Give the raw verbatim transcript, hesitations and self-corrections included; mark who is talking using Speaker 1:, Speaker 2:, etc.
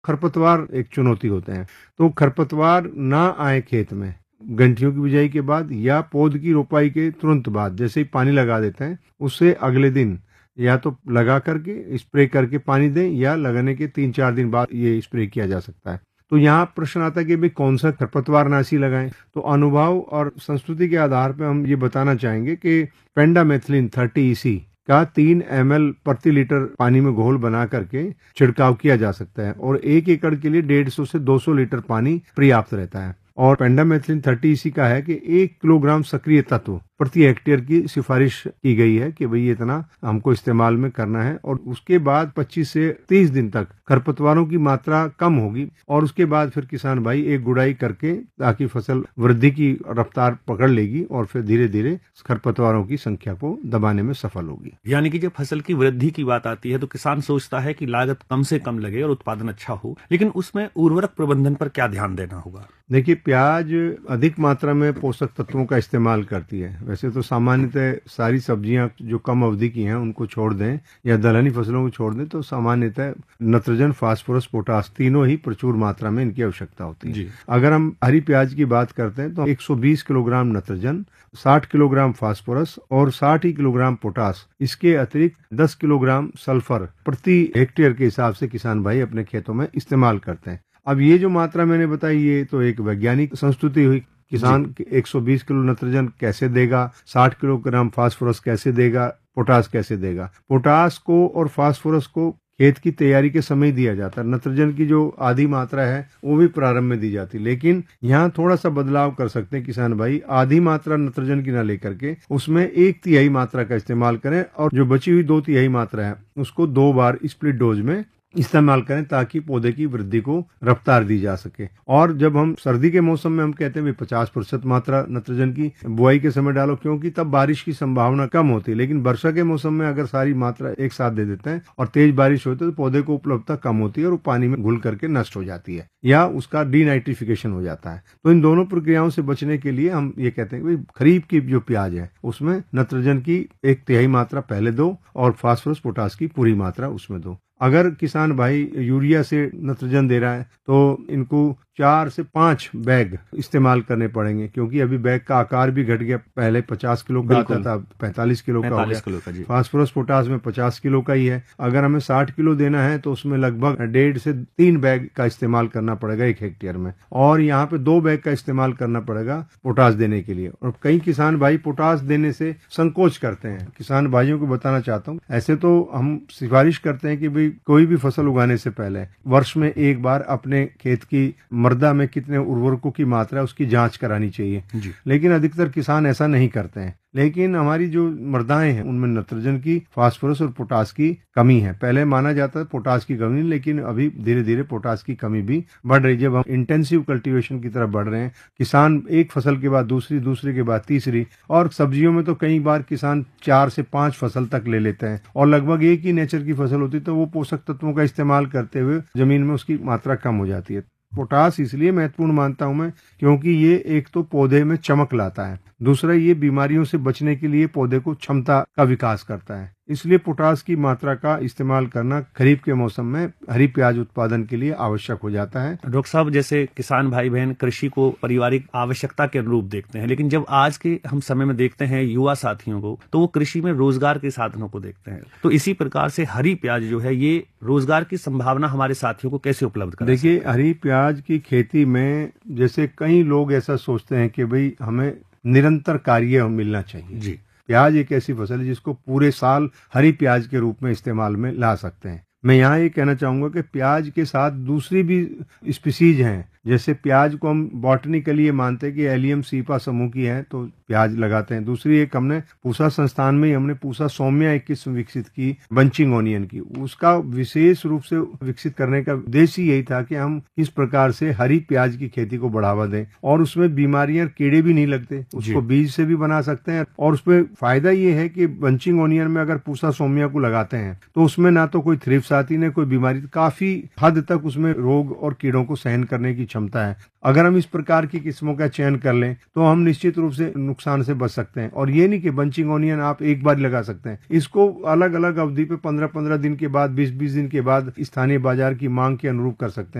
Speaker 1: खरपतवार एक चुनौती होते हैं। तो खरपतवार ना आए खेत में गंठियों की बिजाई के बाद या पौध की रोपाई के तुरंत बाद, जैसे ही पानी लगा देते हैं उससे अगले दिन या तो लगा करके स्प्रे करके पानी दें या लगाने के तीन चार दिन बाद ये स्प्रे किया जा सकता है। तो यहाँ प्रश्न आता है कि भाई कौन सा खरपतवार नाशी लगाएं। तो अनुभव और संस्कृति के आधार पर हम ये बताना चाहेंगे कि पेंडामेथिलिन थर्टी ईसी का तीन एम एल प्रति लीटर पानी में घोल बना करके छिड़काव किया जा सकता है और एक एकड़ के लिए डेढ़ सौ से दो सौ लीटर पानी पर्याप्त रहता है। और पेंडामेथिलिन थर्टी इसी का है कि एक किलोग्राम सक्रिय तत्व प्रति हेक्टेयर की सिफारिश की गई है कि भाई इतना हमको इस्तेमाल में करना है। और उसके बाद पच्चीस से तीस दिन तक खरपतवारों की मात्रा कम होगी और उसके बाद फिर किसान भाई एक गुड़ाई करके ताकि फसल वृद्धि की रफ्तार पकड़ लेगी और फिर धीरे धीरे खरपतवारों की संख्या को दबाने में सफल होगी।
Speaker 2: यानी कि जब फसल की वृद्धि की बात आती है तो किसान सोचता है कि लागत कम से कम लगे और उत्पादन अच्छा हो, लेकिन उसमें उर्वरक प्रबंधन पर क्या ध्यान देना होगा?
Speaker 1: देखिए, प्याज अधिक मात्रा में पोषक तत्वों का इस्तेमाल करती है। वैसे तो सामान्यतः सारी सब्जियां जो कम अवधि की हैं उनको छोड़ दें या दलहनी फसलों को छोड़ दें तो सामान्यतः नत्रजन, फास्फोरस, पोटास तीनों ही प्रचुर मात्रा में इनकी आवश्यकता होती है। अगर हम हरी प्याज की बात करते हैं तो एक सौ बीस किलोग्राम नत्रजन, साठ किलोग्राम फास्फोरस और साठ ही किलोग्राम पोटास, इसके अतिरिक्त दस किलोग्राम सल्फर प्रति हेक्टेयर के हिसाब से किसान भाई अपने खेतों में इस्तेमाल करते हैं। अब ये जो मात्रा मैंने बताई ये तो एक वैज्ञानिक संस्तुति हुई। किसान एक सौ बीस किलो नत्रजन कैसे देगा, साठ किलोग्राम फास्फोरस कैसे देगा, पोटास कैसे देगा। पोटास को और फास्फोरस को खेत की तैयारी के समय दिया जाता है। नत्रजन की जो आधी मात्रा है वो भी प्रारंभ में दी जाती है, लेकिन यहाँ थोड़ा सा बदलाव कर सकते हैं किसान भाई। आधी मात्रा नत्रजन की ना लेकर के उसमें एक तिहाई मात्रा का इस्तेमाल करें और जो बची हुई दो तिहाई मात्रा है उसको दो बार स्प्लिट डोज में इस्तेमाल करें ताकि पौधे की वृद्धि को रफ्तार दी जा सके। और जब हम सर्दी के मौसम में हम कहते हैं पचास प्रतिशत मात्रा नत्रजन की बुआई के समय डालो, क्योंकि तब बारिश की संभावना कम होती है। लेकिन वर्षा के मौसम में अगर सारी मात्रा एक साथ दे देते हैं और तेज बारिश होती है तो पौधे को उपलब्धता कम होती है और वो पानी में घुल करके नष्ट हो जाती है या उसका डीनाइट्रिफिकेशन हो जाता है। तो इन दोनों प्रक्रियाओं से बचने के लिए हम ये कहते हैं कि खरीफ की जो प्याज है उसमें नत्रजन की एक तिहाई मात्रा पहले दो और फास्फोरस, पोटास की पूरी मात्रा उसमें दो। अगर किसान भाई यूरिया से नत्रजन दे रहा है तो इनको चार से पांच बैग इस्तेमाल करने पड़ेंगे, क्योंकि अभी बैग का आकार भी घट गया। पहले पचास किलो का आता था, पैंतालीस किलो का हो गया। फास्फोरस, पोटास में पचास किलो का ही है। अगर हमें साठ किलो देना है तो उसमें लगभग डेढ़ से तीन बैग का इस्तेमाल करना पड़ेगा एक हेक्टेयर में, और यहाँ पे दो बैग का इस्तेमाल करना पड़ेगा पोटास देने के लिए। और कई किसान भाई पोटास देने से संकोच करते हैं। किसान भाइयों को बताना चाहता हूँ, ऐसे तो हम सिफारिश करते हैं कि भाई कोई भी फसल उगाने से पहले वर्ष में एक बार अपने खेत की मृदा में कितने उर्वरकों की मात्रा है उसकी जांच करानी चाहिए, लेकिन अधिकतर किसान ऐसा नहीं करते हैं। लेकिन हमारी जो मृदाएं हैं उनमें नत्रजन की, फास्फोरस और पोटास की कमी है। पहले माना जाता है पोटास की कमी, लेकिन अभी धीरे धीरे पोटास की कमी भी बढ़ रही है। जब हम इंटेंसिव कल्टीवेशन की तरफ बढ़ रहे हैं, किसान एक फसल के बाद दूसरी, दूसरे के बाद तीसरी, और सब्जियों में तो कई बार किसान चार से पांच फसल तक ले लेते हैं और लगभग एक ही नेचर की फसल होती है, तो वो पोषक तत्वों का इस्तेमाल करते हुए जमीन में उसकी मात्रा कम हो जाती है। पोटास इसलिए महत्वपूर्ण मानता हूं मैं क्योंकि ये एक तो पौधे में चमक लाता है, दूसरा ये बीमारियों से बचने के लिए पौधे को क्षमता का विकास करता है। इसलिए पोटास की मात्रा का इस्तेमाल करना खरीफ के मौसम में हरी प्याज उत्पादन के लिए आवश्यक हो जाता है।
Speaker 2: डॉक्टर साहब, जैसे किसान भाई बहन कृषि को पारिवारिक आवश्यकता के अनुरूप देखते हैं, लेकिन जब आज के हम समय में देखते हैं युवा साथियों को तो वो कृषि में रोजगार के साधनों को देखते हैं। तो इसी प्रकार से हरी प्याज जो है ये रोजगार की संभावना हमारे साथियों को कैसे उपलब्ध करा?
Speaker 1: देखिए, हरी प्याज की खेती में जैसे कई लोग ऐसा सोचते हैं कि भाई हमें निरंतर कार्य मिलना चाहिए जी। प्याज एक ऐसी फसल है जिसको पूरे साल हरी प्याज के रूप में इस्तेमाल में ला सकते हैं। मैं यहाँ ये कहना चाहूंगा कि प्याज के साथ दूसरी भी स्पीसीज हैं। जैसे प्याज को हम बॉटनिकली ये मानते हैं कि एलियम सीपा समूह की है तो प्याज लगाते हैं। दूसरी एक हमने पूसा संस्थान में ही हमने पूसा सौम्या एक किस्म विकसित की बंचिंग ओनियन की। उसका विशेष रूप से विकसित करने का उद्देश्य यही था कि हम किस प्रकार से हरी प्याज की खेती को बढ़ावा दें और उसमें बीमारियां, कीड़े भी नहीं लगते, उसको बीज से भी बना सकते हैं। और उसमें फायदा ये है कि बंचिंग ओनियन में अगर पूसा सौम्या को लगाते हैं तो उसमें ना तो कोई थ्रिप्स बरसाती ने कोई बीमारी, काफी हद तक उसमें रोग और कीड़ों को सहन करने की क्षमता है। अगर हम इस प्रकार की किस्मों का चयन कर लें तो हम निश्चित रूप से नुकसान से बच सकते हैं। और ये नहीं कि बंचिंग ओनियन आप एक बार लगा सकते हैं, इसको अलग अलग अवधि पे पंद्रह पंद्रह दिन के बाद, बीस बीस दिन के बाद स्थानीय बाजार की मांग के अनुरूप कर सकते हैं।